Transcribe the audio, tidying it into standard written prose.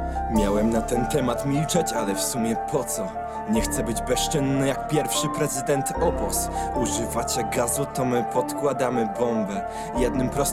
Miałem na ten temat milczeć, ale w sumie po co? Nie chcę być bezczynny jak pierwszy prezydent Opos. Używacie gazu, to my podkładamy bombę. Jednym prostym